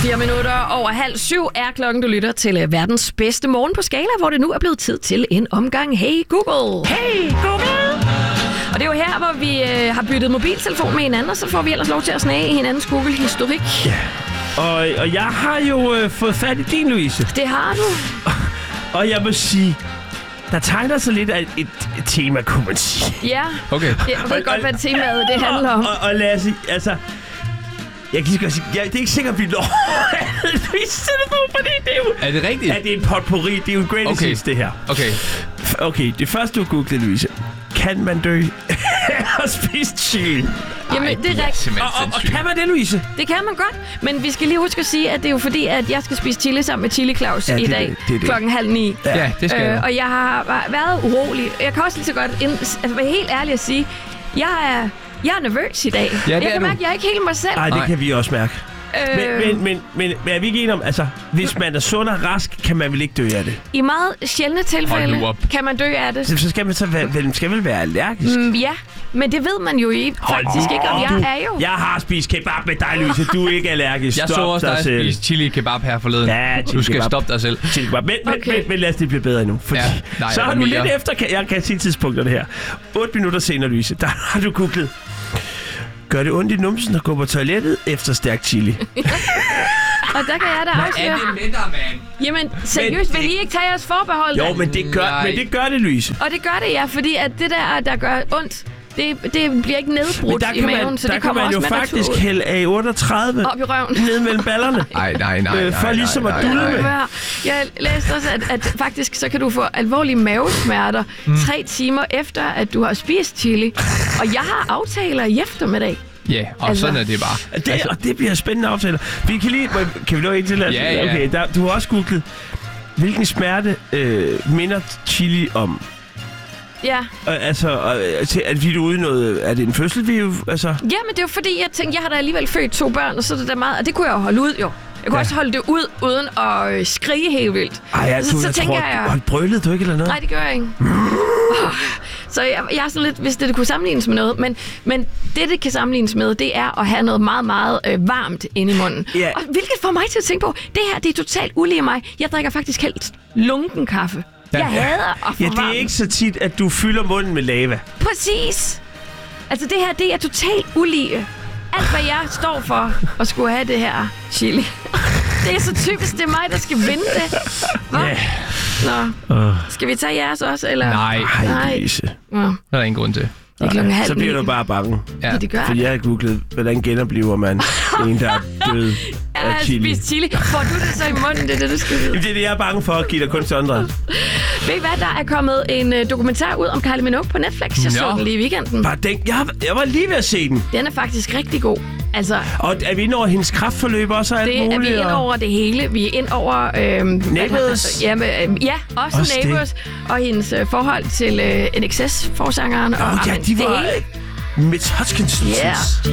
4 minutter over 6:30 er klokken. Du lytter til verdens bedste morgen på Skala, hvor det nu er blevet tid til en omgang Hey Google. Hey Google! Og det er jo her, hvor vi har byttet mobiltelefon med hinanden, og så får vi ellers lov til at snage i hinandens Google-historik. Ja. Og jeg har jo fået fat i din, Louise. Det har du. Og jeg må sige, der tegner sig lidt af et tema, kunne man sige. Ja, Okay. jeg ved godt, hvad temaet det handler om. Og lad os sige, altså... Jeg kan godt sige, det er ikke sikkert, at vi når Louise telefon, fordi det er jo... Er det rigtigt? Ja, det er en potpourri. Det er jo greatest hits, det her. Okay. Okay, det første, du googlede, Louise. Kan man dø og spise chili? Jamen, det er rigtigt. Og kan man det, Louise? Det kan man godt, men vi skal lige huske at sige, at det er jo fordi, at jeg skal spise chili sammen med Chili Claus i dag klokken 8:30. Ja, det skal jeg. Og jeg har været urolig. Jeg kan også lige så godt være helt ærlig at sige, jeg er nervøs i dag. Ja, jeg kan mærke, at jeg er ikke helt mig selv. Nej, det kan vi også mærke. Men er vi ikke enige om, altså, hvis man er sund og rask, kan man vel ikke dø af det? I meget sjældne tilfælde kan man dø af det. Så skal man vel være allergisk? Ja, men det ved man jo faktisk ikke, om jeg er jo. Jeg har spist kebab med dig, Louise. Du er ikke allergisk. Jeg så også dig spise chili kebab her forleden. Ja, du skal stoppe dig selv. Men lad os lige blive bedre endnu. Fordi så har du lidt efter, jeg kan sige tidspunkterne her. 8 minutter senere, Louise, der har du googlet. Gør det ondt i numsen at gå på toilettet efter stærk chili? Og der kan jeg da afsløre. Hvad er det med dig, mand? Jamen, seriøst, vil I ikke tage jeres forbehold? Jo, men det gør det, Louise. Og det gør det, ja, fordi at det der gør ondt, det bliver ikke nedbrudt i maven, så det kommer også med der kan man jo faktisk hælde A38 op i røven. ned mellem ballerne. Nej. For ligesom at dulme. Jeg læste også, at faktisk så kan du få alvorlige mavesmerter 3 timer efter, at du har spist chili. Og jeg har aftaler i eftermiddag. Ja, og sådan er det bare. Og det bliver spændende aftaler. Kan vi nå en til? Ja. Okay, du har også googlet, hvilken smerte minder chili om? Ja. At vi er ude i noget... Er det en fødsel, vi jo... Altså? Ja, men det er jo fordi, jeg tænkte, jeg har da alligevel født 2 børn, og så er det da meget... Og det kunne jeg jo holde ud, jo. Jeg kunne også holde det ud, uden at skrige helt vildt. Så tænker jeg... Brølede du ikke eller noget? Nej, det gør jeg ikke. Så jeg er sådan lidt, hvis det kunne sammenlignes med noget. Men det kan sammenlignes med, det er at have noget meget, meget varmt inde i munden. Yeah. Og hvilket får mig til at tænke på, det her, det er totalt ulige mig. Jeg drikker faktisk helt lunken kaffe. Jeg hader at få det er ikke så tit, at du fylder munden med lava. Præcis. Altså det her, det er totalt ulige. Alt, hvad jeg står for at skulle have det her chili. Det er så typisk, det er mig, der skal vinde det. Hvad? Yeah. Nå. Skal vi tage jeres også, eller? Nej. Lise. Der er ingen grund til. Så bliver du bare bange. Ja, det gør fordi jeg har googlet, hvordan genoplever man en, der er død af chili. Jeg har spist chili. Får du det så i munden? Det er det, du skal vide. Det er det, jeg er bange for at give dig kun til andre. Ved I hvad, der er kommet en dokumentar ud om Kylie Minogue på Netflix. Jeg så den lige i weekenden. Jeg var lige ved at se den. Den er faktisk rigtig god. Altså, og er vi inde over hendes kraftforløb også? Det er vi ind over det hele. Vi er ind over... Neighbours? Også Neighbours. Og hendes forhold til NXS-forsangeren. De var... Mitch Hutchinson. Ja.